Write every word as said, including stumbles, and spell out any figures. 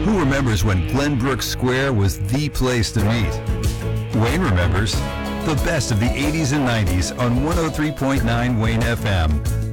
Who remembers when Glenbrook Square was the place to meet? Wayne remembers. The best of the eighties and nineties on one oh three point nine Wayne F M.